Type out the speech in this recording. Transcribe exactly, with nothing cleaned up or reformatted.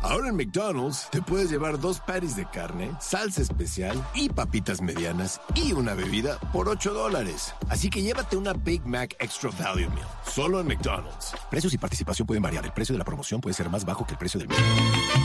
Ahora en McDonald's te puedes llevar dos patties de carne, salsa especial y papitas medianas y una bebida por ocho dólares. Así que llévate una Big Mac Extra Value Meal, solo en McDonald's. Precios y participación pueden variar. El precio de la promoción puede ser más bajo que el precio del menú.